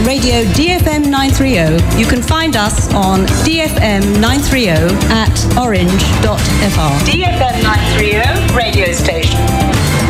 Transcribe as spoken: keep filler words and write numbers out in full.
Radio D F M nine thirty. You can find us on D F M nine thirty at orange dot f r. D F M nine thirty